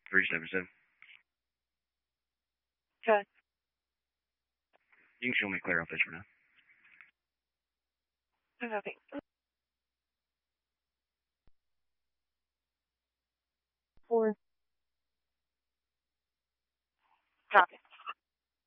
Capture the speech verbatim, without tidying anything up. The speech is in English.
three seven seven. Okay. You can show me clear off this for now. Okay.